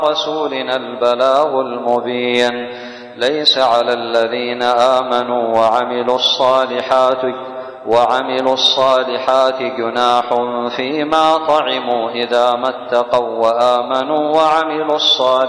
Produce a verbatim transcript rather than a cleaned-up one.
رسولنا البلاغ المبين. ليس على الذين آمنوا وعملوا الصالحات وعملوا الصالحات جناح فيما طعموا إذا ما اتقوا وآمنوا وعملوا الصالحات